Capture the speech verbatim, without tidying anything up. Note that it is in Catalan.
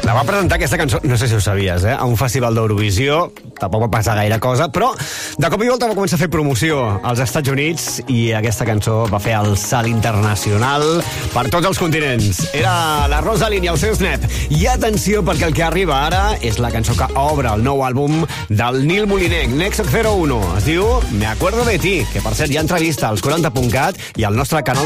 La va presentar aquesta cançó, no sé si ho sabies, eh, a un festival d'Eurovisió, tampoc va passar gaire cosa, però de cop i volta va començar a fer promoció als Estats Units i aquesta cançó va fer el salt internacional per tots els continents. Era la Rosalind i el seu Snap. I atenció, perquè el que arriba ara és la cançó que obre el nou àlbum del Nil Molinek, Nexo zero uno. Es diu Me acuerdo de ti, que per cert hi ha entrevista als quaranta punt cat i al nostre canal